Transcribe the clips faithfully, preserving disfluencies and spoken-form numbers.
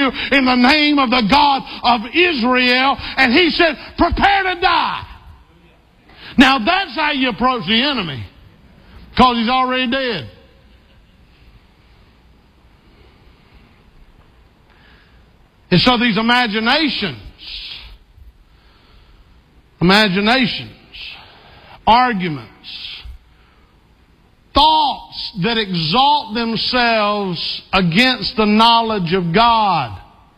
you in the name of the God of Israel. And he said, prepare to die. Now that's how you approach the enemy, because he's already dead. And so these imaginations, imaginations, arguments, thoughts that exalt themselves against the knowledge of God.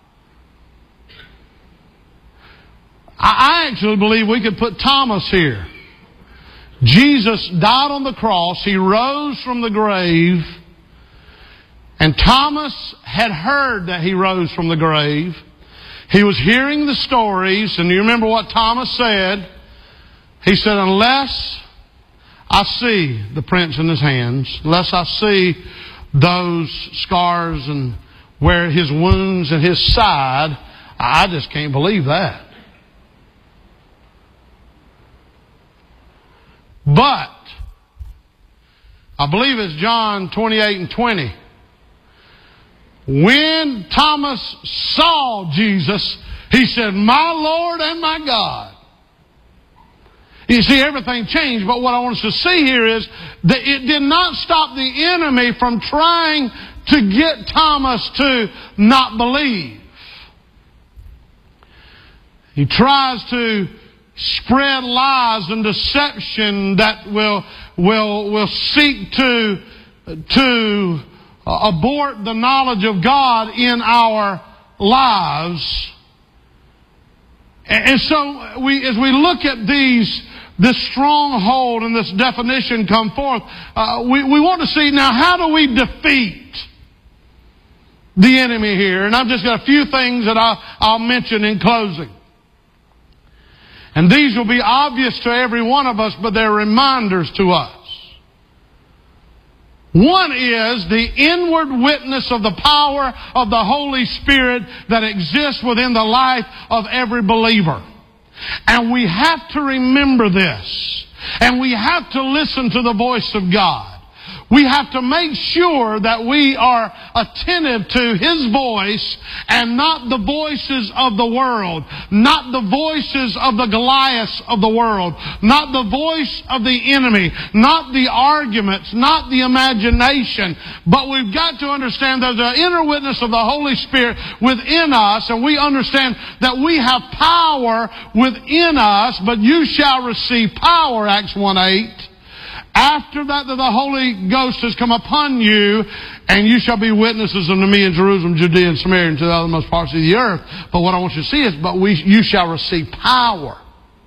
I actually believe we could put Thomas here. Jesus died on the cross. He rose from the grave. And Thomas had heard that he rose from the grave. He was hearing the stories. And you remember what Thomas said? He said, unless I see the prints in his hands, unless I see those scars and where his wounds in his side, I just can't believe that. But I believe it's John twenty-eight and twenty. When Thomas saw Jesus, he said, my Lord and my God. You see, everything changed, but what I want us to see here is that it did not stop the enemy from trying to get Thomas to not believe. He tries to spread lies and deception that will will will seek to to abort the knowledge of God in our lives. And so we, as we look at these, this stronghold and this definition come forth, uh, we, we want to see now, how do we defeat the enemy here? And I've just got a few things that I, I'll mention in closing. And these will be obvious to every one of us, but they're reminders to us. One is the inward witness of the power of the Holy Spirit that exists within the life of every believer. And we have to remember this. And we have to listen to the voice of God. We have to make sure that we are attentive to His voice and not the voices of the world, not the voices of the Goliaths of the world, not the voice of the enemy, not the arguments, not the imagination. But we've got to understand there's an inner witness of the Holy Spirit within us, and we understand that we have power within us, but you shall receive power, Acts one eight. After that, that the Holy Ghost has come upon you, and you shall be witnesses unto me in Jerusalem, Judea, and Samaria, and to the uttermost parts of the earth. But what I want you to see is, but we, you shall receive power.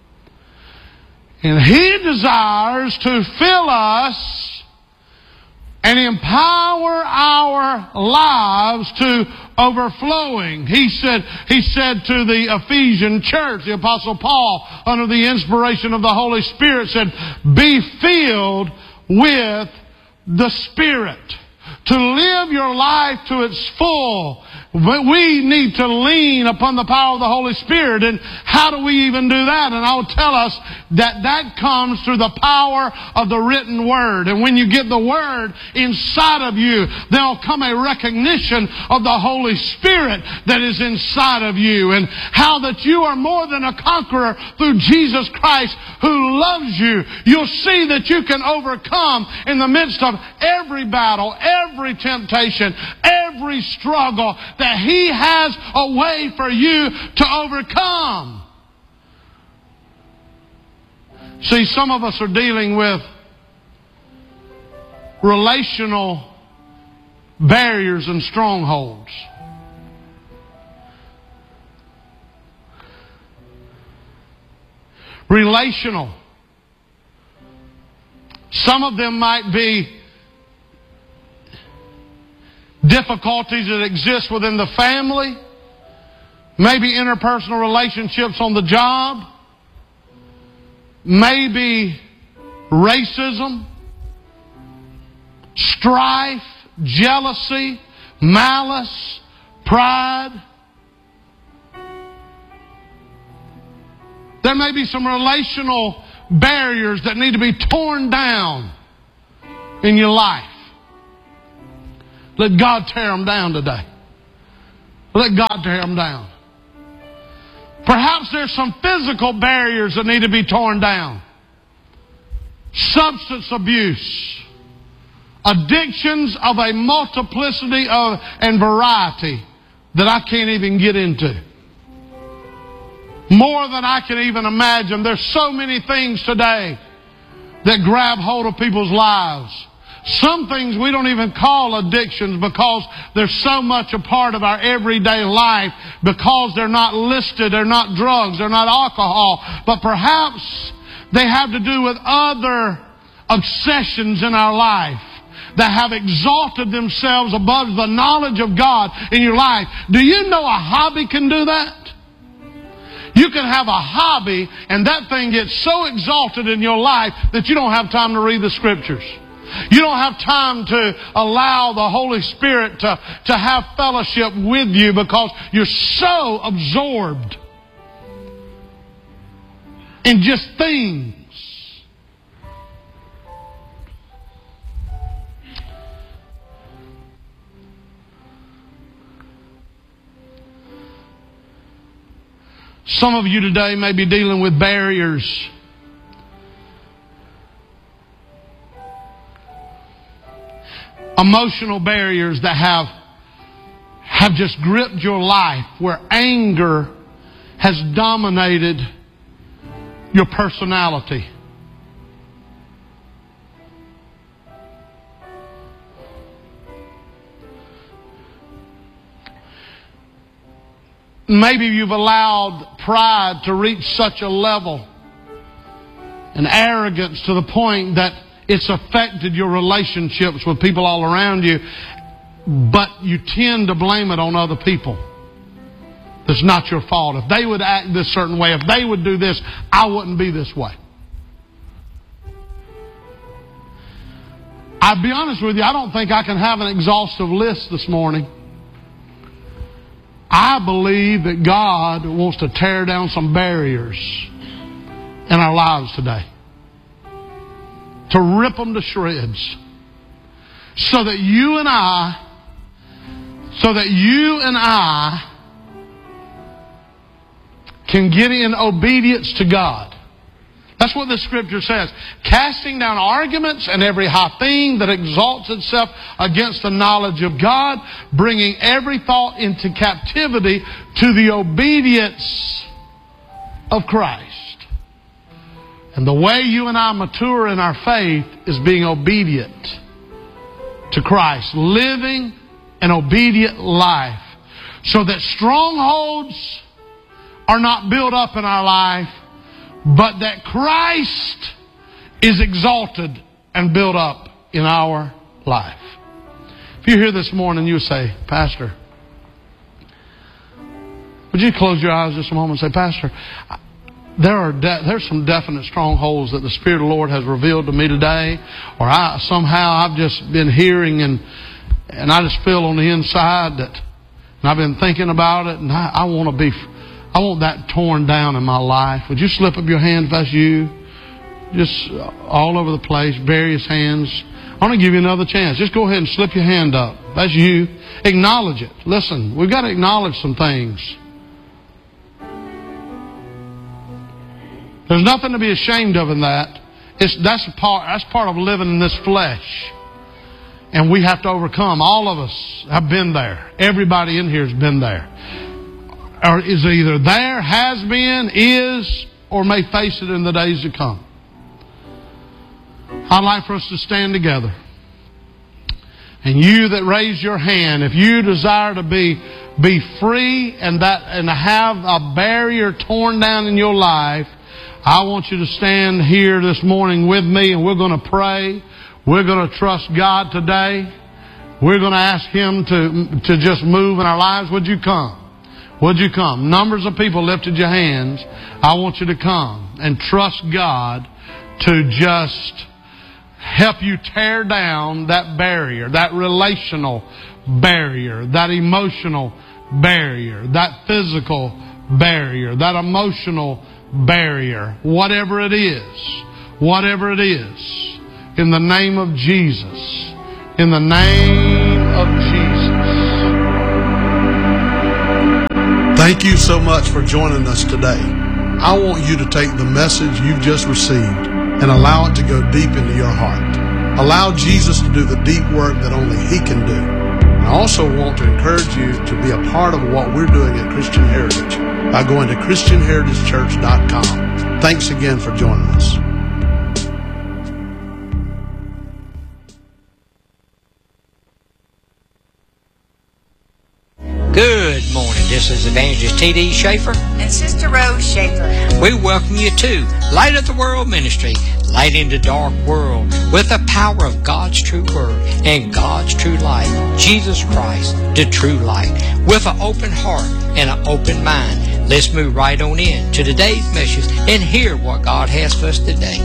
And He desires to fill us and empower our lives to overflowing. He said, he said to the Ephesian church, the Apostle Paul, under the inspiration of the Holy Spirit, said, be filled with the Spirit. To live your life to its full, we need to lean upon the power of the Holy Spirit. And how do we even do that? And I will tell us that that comes through the power of the written Word. And when you get the Word inside of you, there'll come a recognition of the Holy Spirit that is inside of you. And how that you are more than a conqueror through Jesus Christ who loves you. You'll see that you can overcome in the midst of every battle, every temptation, every struggle, that He has a way for you to overcome. See, some of us are dealing with relational barriers and strongholds. Relational. Some of them might be difficulties that exist within the family, maybe interpersonal relationships on the job, maybe racism, strife, jealousy, malice, pride. There may be some relational barriers that need to be torn down in your life. Let God tear them down today. Let God tear them down. Perhaps there's some physical barriers that need to be torn down. Substance abuse. Addictions of a multiplicity of and variety that I can't even get into. More than I can even imagine. There's so many things today that grab hold of people's lives. Some things we don't even call addictions because they're so much a part of our everyday life, because they're not listed, they're not drugs, they're not alcohol, but perhaps they have to do with other obsessions in our life that have exalted themselves above the knowledge of God in your life. Do you know a hobby can do that? You can have a hobby and that thing gets so exalted in your life that you don't have time to read the Scriptures. You don't have time to allow the Holy Spirit to, to have fellowship with you because you're so absorbed in just things. Some of you today may be dealing with barriers. Emotional barriers that have, have just gripped your life, where anger has dominated your personality. Maybe you've allowed pride to reach such a level and arrogance to the point that it's affected your relationships with people all around you, but you tend to blame it on other people. It's not your fault. If they would act this certain way, if they would do this, I wouldn't be this way. I'll be honest with you, I don't think I can have an exhaustive list this morning. I believe that God wants to tear down some barriers in our lives today. To rip them to shreds. So that you and I, so that you and I can get in obedience to God. That's what the Scripture says. Casting down arguments and every high thing that exalts itself against the knowledge of God, bringing every thought into captivity to the obedience of Christ. And the way you and I mature in our faith is being obedient to Christ. Living an obedient life. So that strongholds are not built up in our life, but that Christ is exalted and built up in our life. If you're here this morning, you say, Pastor, would you close your eyes just a moment and say, Pastor, there are de- there's some definite strongholds that the Spirit of the Lord has revealed to me today, or I somehow I've just been hearing and and I just feel on the inside that, and I've been thinking about it, and I, I want to be. I want that torn down in my life. Would you slip up your hand if that's you? Just all over the place, various hands. I want to give you another chance. Just go ahead and slip your hand up. That's you. Acknowledge it. Listen, we've got to acknowledge some things. There's nothing to be ashamed of in that. It's, that's, a part, that's part of living in this flesh. And we have to overcome. All of us have been there. Everybody in here has been there. Or is either there, has been, is, or may face it in the days to come. I'd like for us to stand together. And you that raised your hand, if you desire to be be free and that and to have a barrier torn down in your life, I want you to stand here this morning with me, and we're going to pray. We're going to trust God today. We're going to ask Him to to just move in our lives. Would you come? Would you come? Numbers of people lifted your hands. I want you to come and trust God to just help you tear down that barrier, that relational barrier, that emotional barrier, that physical barrier, that emotional barrier, whatever it is, whatever it is, in the name of Jesus, in the name of Jesus. Thank you so much for joining us today. I want you to take the message you've just received and allow it to go deep into your heart. Allow Jesus to do the deep work that only He can do. I also want to encourage you to be a part of what we're doing at Christian Heritage by going to Christian Heritage Church dot com. Thanks again for joining us. Good morning. This is Evangelist T D Schaefer and Sister Rose Schaefer. We welcome you to Light of the World Ministry, light in the dark world with the power of God's true word and God's true light, Jesus Christ, the true light. With an open heart and an open mind, let's move right on in to today's message and hear what God has for us today.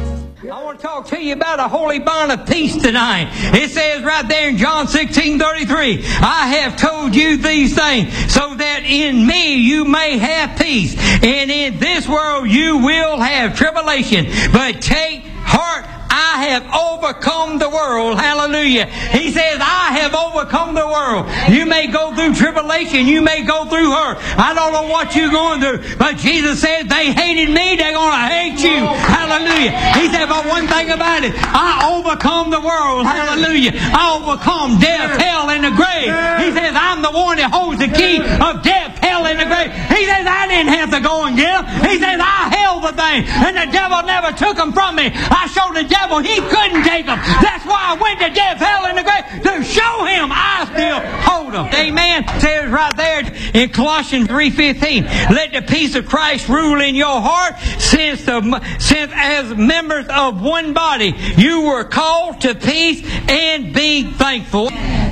I want to talk to you about a holy bond of peace tonight. It says right there in John sixteen thirty-three, I have told you these things so that in me you may have peace. And in this world you will have tribulation. But take heart, I have overcome the world. Hallelujah. He says, I have overcome the world. You may go through tribulation. You may go through hurt. I don't know what you're going through. But Jesus said, they hated me. They're going to hate you. Hallelujah. He said, but one thing about it, I overcome the world. Hallelujah. I overcome death, hell, and the grave. He says, I'm the one that holds the key of death, hell, and the grave. He says, I didn't have to go and give. He says, I held the thing. And the devil never took them from me. I showed the devil he couldn't take them. That's why I went to death, hell, and the grave, to show him I still hold them. Amen. It says right there in Colossians three fifteen, let the peace of Christ rule in your heart, since, the, since as members of one body you were called to peace, and be thankful.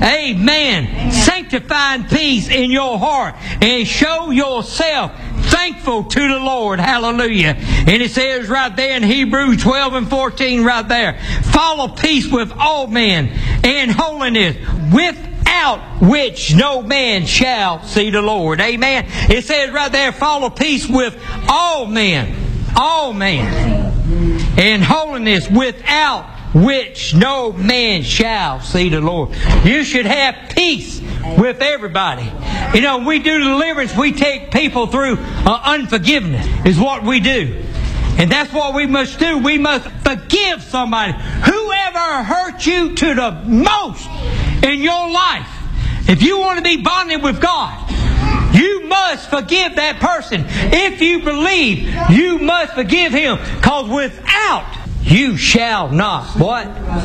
Amen. Sanctifying peace in your heart and show yourself thankful to the Lord. Hallelujah. And it says right there in Hebrews twelve and fourteen right there, follow peace with all men and holiness, without which no man shall see the Lord. Amen. It says right there, follow peace with all men. All men. And holiness, without which no man shall see the Lord. You should have peace with everybody. You know, we do deliverance, we take people through uh, unforgiveness is what we do. And that's what we must do. We must forgive somebody. Whoever hurt you to the most in your life, if you want to be bonded with God, you must forgive that person. If you believe, you must forgive him. Because without, you shall not. What?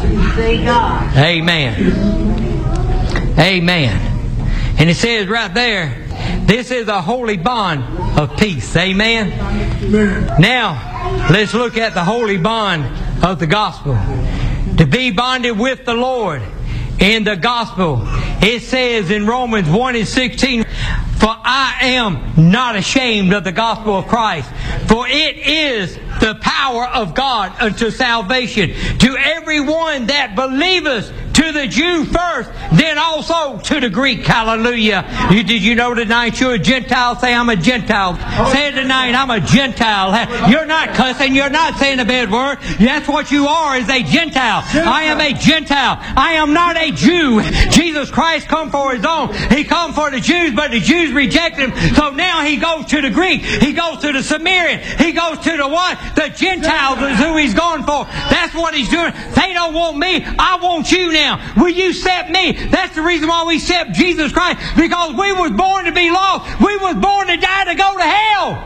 Amen. Amen. And it says right there, this is a holy bond of peace. Amen. Now, let's look at the holy bond of the gospel. To be bonded with the Lord in the gospel. It says in Romans one and sixteen, for I am not ashamed of the gospel of Christ, for it is the power of God unto salvation to everyone that believeth, to the Jew first, then also to the Greek. Hallelujah. You, did you know tonight you're a Gentile? Say, I'm a Gentile. Say it tonight, I'm a Gentile. You're not cussing. You're not saying a bad word. That's what you are, is a Gentile. I am a Gentile. I am not a Jew. Jesus Christ come for His own. He come for the Jews, but the Jews rejected Him. So now He goes to the Greek. He goes to the Samaritan. He goes to the what? The Gentiles is who He's going for. That's what He's doing. They don't want me. I want you now. Will you accept me? That's the reason why we accept Jesus Christ. Because we was born to be lost. We was born to die to go to hell.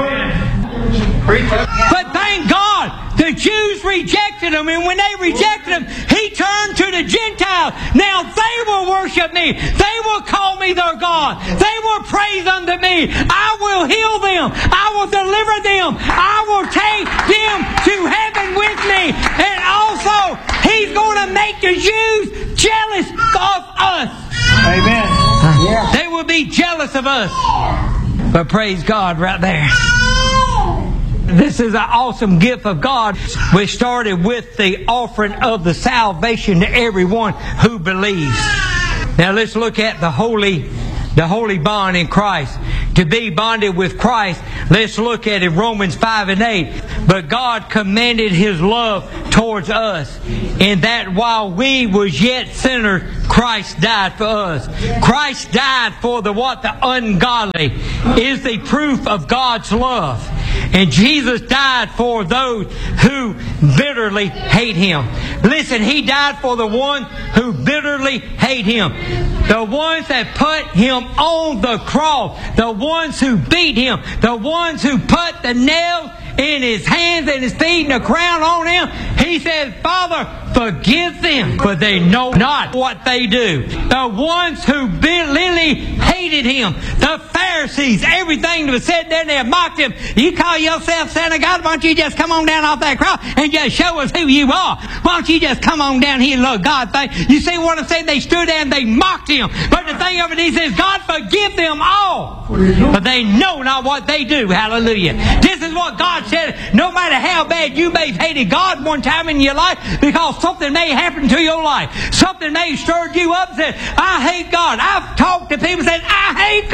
But thank God, the Jews rejected Him. And when they rejected Him, He turned to the Gentiles. Now they will worship me. They will call me their God. They will praise unto me. I will heal them. I will deliver them. I will take them to heaven with me. And also, He's going to make the Jews jealous of us. Amen. Yeah. They will be jealous of us. But praise God right there. This is an awesome gift of God. We started with the offering of the salvation to everyone who believes. Now let's look at the holy, the holy bond in Christ. to be bonded with Christ. Let's look at it, Romans five and eight. But God commended His love towards us, in that while we was yet sinners, Christ died for us. Christ died for the what? The ungodly is the proof of God's love. And Jesus died for those who bitterly hate Him. Listen, He died for the one who bitterly hate Him. The ones that put Him on the cross. The ones who beat Him. The ones who put the nails in His hands and His feet and a crown on Him. He said, Father, forgive them, for they know not what they do. The ones who bitterly hated Him. The Pharisees, everything that was said there, they mocked Him. You call yourself Son of God, why don't you just come on down off that cross and just show us who you are? Why don't you just come on down here and look God thing? You see what I'm saying? They stood there and they mocked Him. But the thing of it, He says, God forgive them all, but they know not what they do. Hallelujah. This is what God said. No matter how bad you may have hated God one time in your life, because something may happen to your life. Something may have stirred you up and said, I hate God. I've talked to people and said, I hate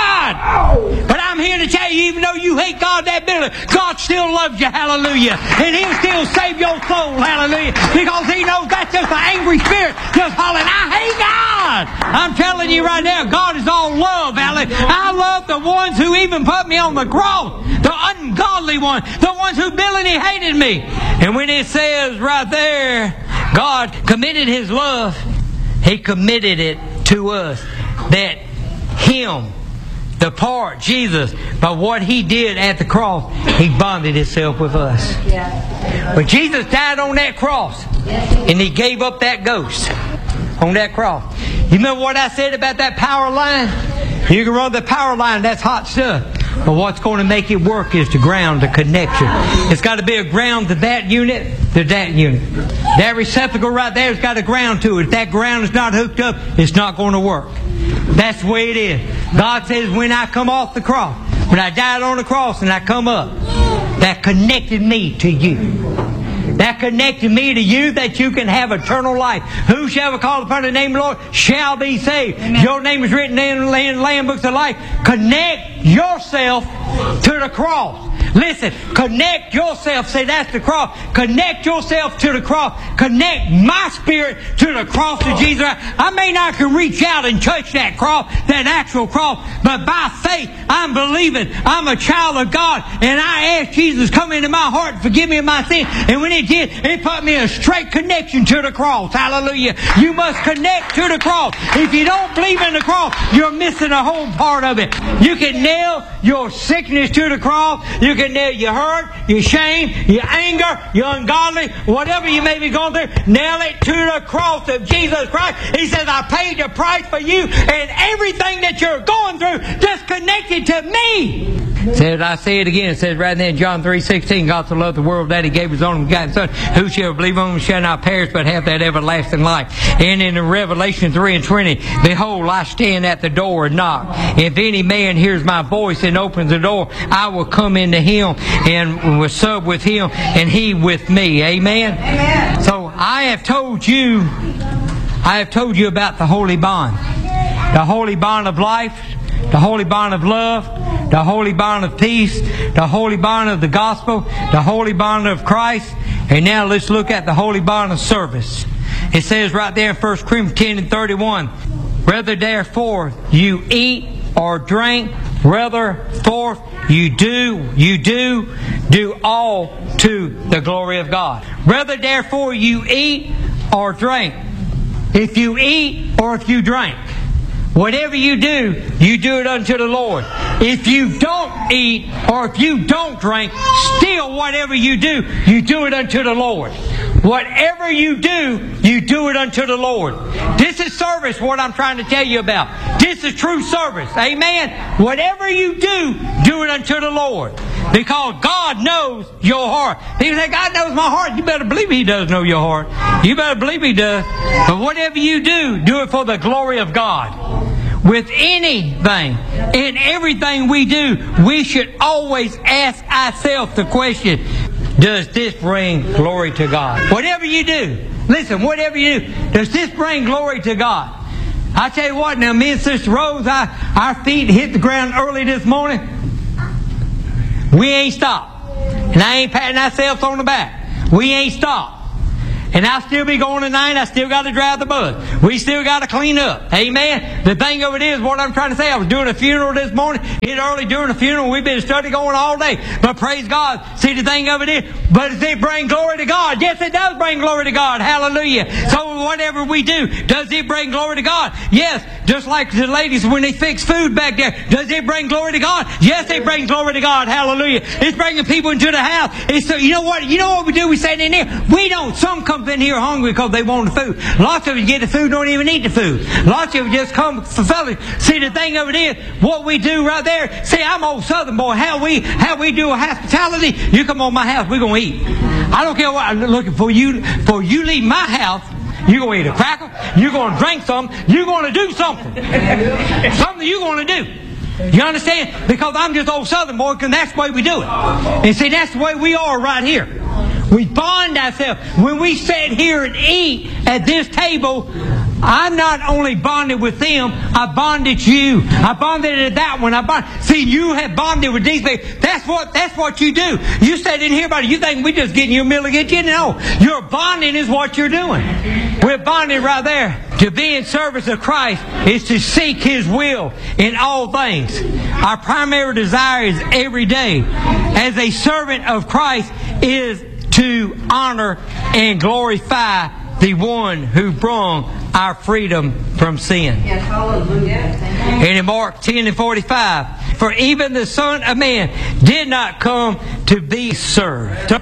God. But I'm here to tell you, even though you hate God that bitterly, God still loves you. Hallelujah. And He'll still save your soul. Hallelujah. Because He knows that's just an angry spirit just hollering, I hate God. I'm telling you right now, God is all love. Hallelujah. I love the ones who even put me on the cross. The ungodly ones. The ones who bitterly hated me. And when it says right there, God committed His love, He committed it to us. That Him, the part, Jesus, by what He did at the cross, He bonded Himself with us. When Jesus died on that cross, and He gave up that ghost on that cross. You remember what I said about that power line? You can run the power line, that's hot stuff. But what's going to make it work is the ground, the connection. It's got to be a ground to that unit, to that unit. That receptacle right there has got a ground to it. If that ground is not hooked up, it's not going to work. That's the way it is. God says, when I come off the cross, when I died on the cross and I come up, that connected me to you. That connected me to you, that you can have eternal life. Whosoever call upon the name of the Lord shall be saved. Amen. Your name is written in the Lamb books of life. Connect yourself to the cross. Listen, connect yourself. Say, that's the cross. Connect yourself to the cross. Connect my spirit to the cross of Jesus. I may not can reach out and touch that cross, that actual cross, but by faith, I'm believing I'm a child of God, and I ask Jesus, come into my heart and forgive me of my sin. And when He did, it put me a straight connection to the cross. Hallelujah. You must connect to the cross. If you don't believe in the cross, you're missing a whole part of it. You can nail your sickness to the cross. You can nail your hurt, your shame, your anger, your ungodly, whatever you may be going through, nail it to the cross of Jesus Christ. He says, I paid the price for you, and everything that you're going through just connected to me. Says, I say it again. It says right there in John three sixteen, God so loved the world that He gave His only begotten Son. Whosoever believe on Him shall not perish, but have that everlasting life. And in Revelation three and twenty, behold, I stand at the door and knock. If any man hears my voice and opens the door, I will come into him and will sup with him, and he with me. Amen? Amen. So I have told you, I have told you about the holy bond. The holy bond of life, the holy bond of love, the holy bond of peace, the holy bond of the gospel, the holy bond of Christ. And now let's look at the holy bond of service. It says right there in First Corinthians ten and thirty-one, whether therefore you eat or drink, whether forth you do, you do, do all to the glory of God. Whether therefore you eat or drink, if you eat or if you drink, whatever you do, you do it unto the Lord. If you don't eat or if you don't drink, still whatever you do, you do it unto the Lord. Whatever you do, you do it unto the Lord. This is service, what I'm trying to tell you about. This is true service. Amen? Whatever you do, do it unto the Lord. Because God knows your heart. People say, God knows my heart. You better believe He does know your heart. You better believe He does. But whatever you do, do it for the glory of God. With anything, in everything we do, we should always ask ourselves the question, does this bring glory to God? Whatever you do, listen, whatever you do, does this bring glory to God? I tell you what, now me and Sister Rose, I, our feet hit the ground early this morning. We ain't stopped. And I ain't patting ourselves on the back. We ain't stopped. And I'll still be going tonight. I still got to drive the bus. We still got to clean up. Amen. The thing of it is, what I'm trying to say, I was doing a funeral this morning. Hit early during the funeral. We've been studying going all day. But praise God. See, the thing of it is, but does it bring glory to God? Yes, it does bring glory to God. Hallelujah. So whatever we do, does it bring glory to God? Yes. Just like the ladies when they fix food back there. Does it bring glory to God? Yes, it brings glory to God. Hallelujah. It's bringing people into the house. It's so, you know what? You know what we do? We sit in there. We don't. Some come in here hungry because they want the food. Lots of you get the food, don't even eat the food. Lots of you just come for fellowship. See, the thing of it is, what we do right there. See, I'm old Southern boy. How we how we do a hospitality. You come on my house, we're gonna eat. I don't care what I'm looking for you. For you leave my house, you're going to eat a cracker. You're going to drink something. You're going to do something. Something you're going to do. You understand? Because I'm just old Southern boy, and that's the way we do it. And see, that's the way we are right here. We bond ourselves. When we sit here and eat at this table, I'm not only bonded with them, I bonded you. I bonded at that one. I bond. See, you have bonded with these people. That's what that's what you do. You sit in here, buddy. You think we just getting you a meal to get you? No. Your bonding is what you're doing. We're bonded right there. To be in service of Christ is to seek His will in all things. Our primary desire is every day, as a servant of Christ, is to honor and glorify the one who brought our freedom from sin. Yes, hallelujah. And in Mark ten and forty-five, for even the Son of Man did not come to be served,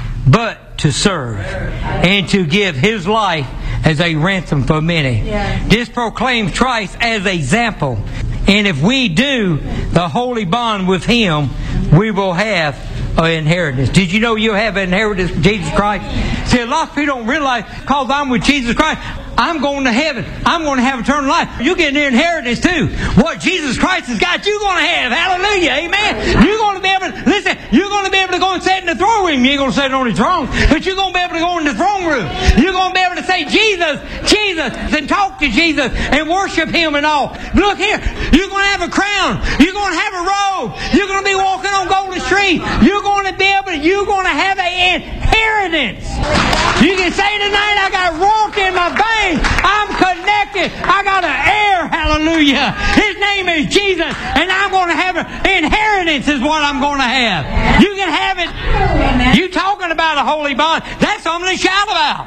but to serve, and to give His life as a ransom for many. Yeah. This proclaims Christ as an example. And if we do the holy bond with Him, we will have an inheritance. Did you know you'll have an inheritance with Jesus Christ? See, a lot of people don't realize, because I'm with Jesus Christ, I'm going to heaven. I'm going to have eternal life. You get an inheritance too. What Jesus Christ has got, you're going to have. Hallelujah. Amen. You're going to be able to, listen, you're going to be able to go and sit in the throne room. You ain't going to sit on the throne, but you're going to be able to go in the throne room. You're going to be able to say, Jesus, Jesus, and talk to Jesus and worship Him and all. Look here. You're going to have a crown. You're going to have a robe. You're going to be walking on golden streets. You're going to be able to, you're going to have an inheritance. You can say tonight, I got rock in my veins. I'm connected. I got an heir. Hallelujah. His name is Jesus. And I'm going to have an inheritance is what I'm going to have. You can have it. Amen. You talking about a holy bond. That's something to shout about.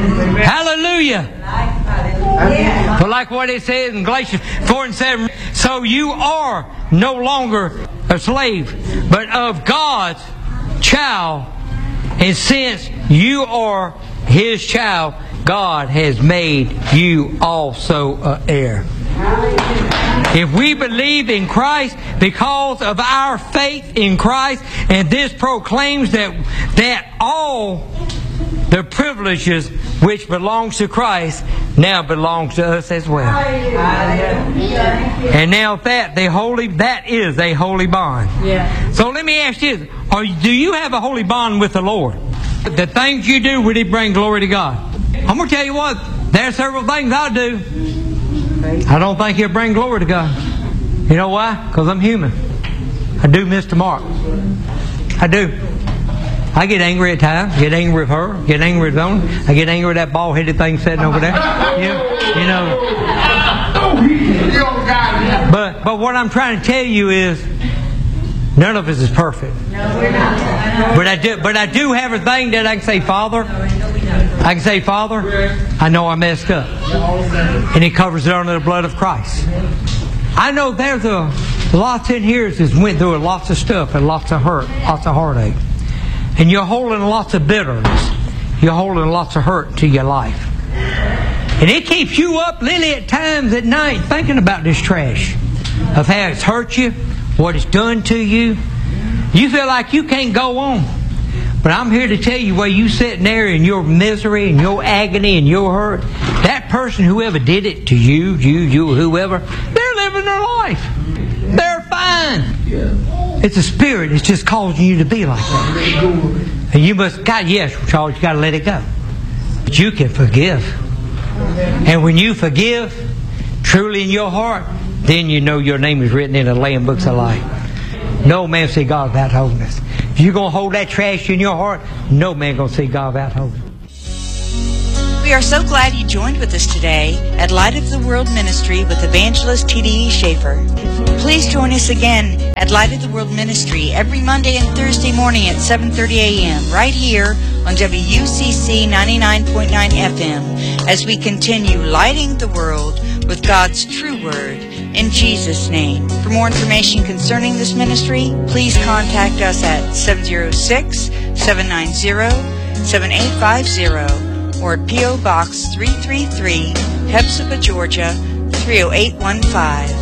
Hallelujah. But like what it says in Galatians four and seven, so you are no longer a slave, but of God's child. And since you are His child, God has made you also an heir. If we believe in Christ because of our faith in Christ, and this proclaims that that all the privileges which belongs to Christ now belongs to us as well. And now that the holy that is a holy bond. Yeah. So let me ask you: Are do you have a holy bond with the Lord? The things you do, would it bring glory to God? I'm going to tell you what, there are several things I do. I don't think it'll bring glory to God. You know why? Because I'm human. I do miss the mark. I do. I get angry at times. Get angry with her. Get angry with them. I get angry with that bald-headed thing sitting over there. You, you know. But, but what I'm trying to tell you is, none of us is perfect. No, we're not. But I do, but I do have a thing that I can say, Father. I can say, Father, I know I messed up. And He covers it under the blood of Christ. I know there's a lots in here that went through lots of stuff and lots of hurt, lots of heartache. And you're holding lots of bitterness. You're holding lots of hurt to your life. And it keeps you up, Lily, at times at night thinking about this trash. Of how it's hurt you, what it's done to you. You feel like you can't go on. But I'm here to tell you, while you sitting there in your misery and your agony and your hurt, that person, whoever did it to you, you, you, whoever, they're living their life. They're fine. It's a spirit. It's just causing you to be like that. And you must, God, yes, Charles, you got to let it go. But you can forgive. And when you forgive, truly in your heart, then you know your name is written in the Lamb Books of Life. No man see God without holiness. If you're going to hold that trash in your heart, no man going to see God without holiness. We are so glad you joined with us today at Light of the World Ministry with Evangelist T D E Schaefer. Please join us again at Light of the World Ministry every Monday and Thursday morning at seven thirty a.m. right here on W C C ninety-nine point nine F M as we continue lighting the world with God's true word in Jesus' name. For more information concerning this ministry, please contact us at seven oh six, seven nine zero, seven eight five zero or P O Box three three three, Hepzibah, Georgia three oh eight one five.